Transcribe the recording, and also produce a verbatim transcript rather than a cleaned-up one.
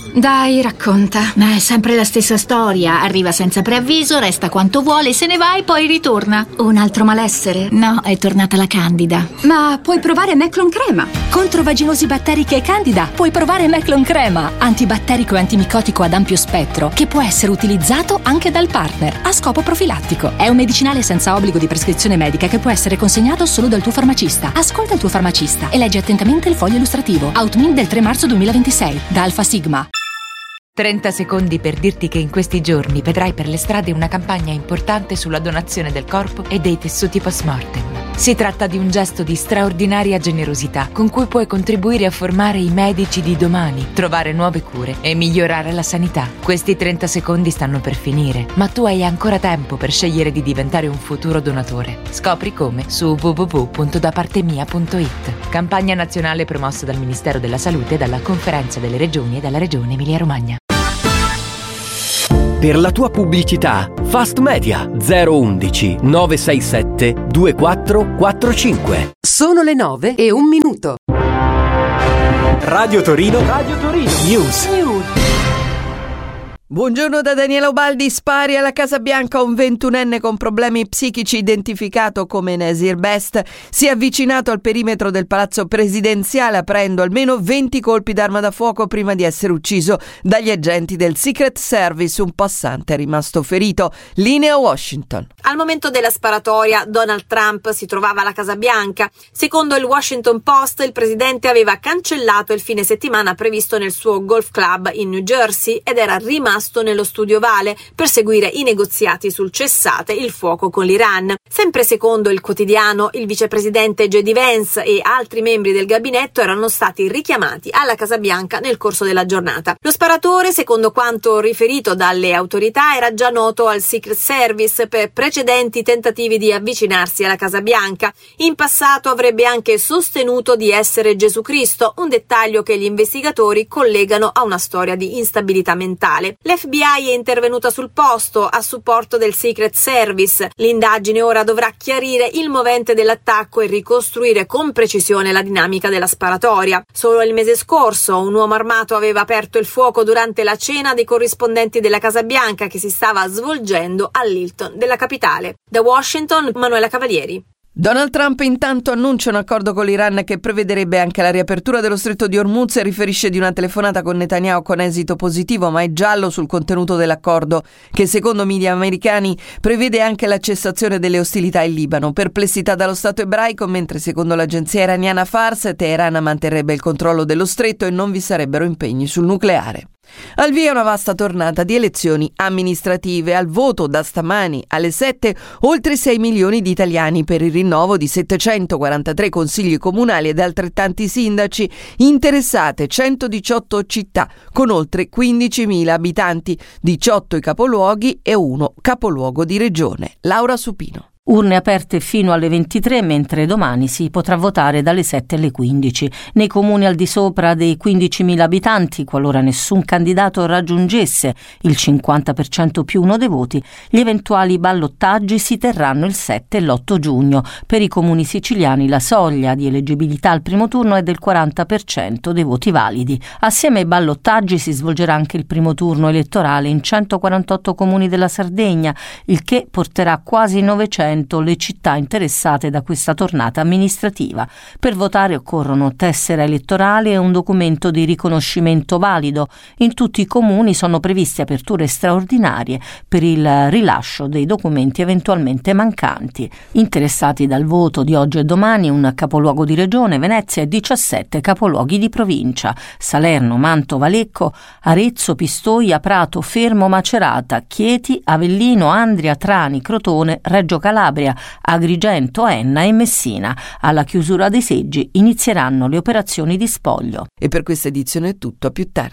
Dai, racconta. Ma è sempre la stessa storia. Arriva senza preavviso, resta quanto vuole, se ne va e poi ritorna. Un altro malessere? No, è tornata la Candida. Ma puoi provare Meclon Crema. Contro vaginosi batteriche e Candida puoi provare Meclon Crema, antibatterico e antimicotico ad ampio spettro, che può essere utilizzato anche dal partner a scopo profilattico. È un medicinale senza obbligo di prescrizione medica che può essere consegnato solo dal tuo farmacista. Ascolta il tuo farmacista e leggi attentamente il foglio illustrativo. Outmin del tre marzo duemilaventisei, da Alfa Sigma. trenta secondi per dirti che in questi giorni vedrai per le strade una campagna importante sulla donazione del corpo e dei tessuti post-mortem. Si tratta di un gesto di straordinaria generosità con cui puoi contribuire a formare i medici di domani, trovare nuove cure e migliorare la sanità. Questi trenta secondi stanno per finire, ma tu hai ancora tempo per scegliere di diventare un futuro donatore. Scopri come su w w w punto da parte mia punto i t. Campagna nazionale promossa dal Ministero della Salute, dalla Conferenza delle Regioni e dalla Regione Emilia-Romagna. Per la tua pubblicità, Fast Media zero undici nove sei sette due quattro quattro cinque. Sono le nove e un minuto. Radio Torino, Radio Torino News. News. Buongiorno da Daniela Ubaldi. Spari alla Casa Bianca. Un ventunenne con problemi psichici identificato come Nasir Best si è avvicinato al perimetro del palazzo presidenziale aprendo almeno venti colpi d'arma da fuoco prima di essere ucciso dagli agenti del Secret Service. Un passante è rimasto ferito. Linea Washington. Al momento della sparatoria Donald Trump si trovava alla Casa Bianca. Secondo il Washington Post, il presidente aveva cancellato il fine settimana previsto nel suo golf club in New Jersey ed era rimasto nello studio ovale per seguire i negoziati sul cessate il fuoco con l'Iran. Sempre secondo il quotidiano, il vicepresidente J D Vance e altri membri del gabinetto erano stati richiamati alla Casa Bianca nel corso della giornata. Lo sparatore, secondo quanto riferito dalle autorità, era già noto al Secret Service per precedenti tentativi di avvicinarsi alla Casa Bianca. In passato avrebbe anche sostenuto di essere Gesù Cristo, un dettaglio che gli investigatori collegano a una storia di instabilità mentale. L'F B I è intervenuta sul posto a supporto del Secret Service. L'indagine ora dovrà chiarire il movente dell'attacco e ricostruire con precisione la dinamica della sparatoria. Solo il mese scorso un uomo armato aveva aperto il fuoco durante la cena dei corrispondenti della Casa Bianca che si stava svolgendo all'Hilton della capitale. Da Washington, Manuela Cavalieri. Donald Trump intanto annuncia un accordo con l'Iran che prevederebbe anche la riapertura dello stretto di Hormuz e riferisce di una telefonata con Netanyahu con esito positivo, ma è giallo sul contenuto dell'accordo che secondo media americani prevede anche la cessazione delle ostilità in Libano. Perplessità dallo Stato ebraico, mentre secondo l'agenzia iraniana Fars Teheran manterrebbe il controllo dello stretto e non vi sarebbero impegni sul nucleare. Al via una vasta tornata di elezioni amministrative. Al voto da stamani alle sette oltre sei milioni di italiani per il rinnovo di settecentoquarantatré consigli comunali ed altrettanti sindaci, interessate centodiciotto città con oltre quindicimila abitanti, diciotto i capoluoghi e uno capoluogo di regione. Laura Supino. Urne aperte fino alle ventitré, mentre domani si potrà votare dalle sette alle quindici. Nei comuni al di sopra dei quindicimila abitanti, qualora nessun candidato raggiungesse il cinquanta per cento più uno dei voti, gli eventuali ballottaggi si terranno il sette e l'otto giugno. Per i comuni siciliani la soglia di eleggibilità al primo turno è del quaranta per cento dei voti validi. Assieme ai ballottaggi si svolgerà anche il primo turno elettorale in centoquarantotto comuni della Sardegna, il che porterà quasi novecento le città interessate da questa tornata amministrativa. Per votare occorrono tessera elettorale e un documento di riconoscimento valido. In tutti i comuni sono previste aperture straordinarie per il rilascio dei documenti eventualmente mancanti. Interessati dal voto di oggi e domani un capoluogo di regione, Venezia, e diciassette capoluoghi di provincia: Salerno, Mantova, Lecco, Arezzo, Pistoia, Prato, Fermo, Macerata, Chieti, Avellino, Andria, Trani, Crotone, Reggio Calabria, Agrigento, Enna e Messina. Alla chiusura dei seggi inizieranno le operazioni di spoglio. E per questa edizione è tutto, a più tardi.